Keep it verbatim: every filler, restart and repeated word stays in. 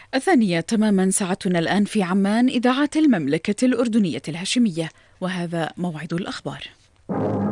الثانية تماما ساعتنا الآن في عمان، إذاعة المملكة الأردنية الهاشمية، وهذا موعد الأخبار.